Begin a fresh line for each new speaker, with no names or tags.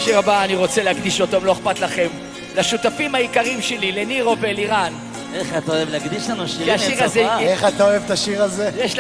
שיר הבא אני רוצה להקדיש אותו, לא אכפת לכם, לשותפים העיקריים שלי, לנירו ואלירן.
איך אתה אוהב להקדיש לנו שירים?
כי השיר הזה...
איך אתה אוהב את השיר הזה?
יש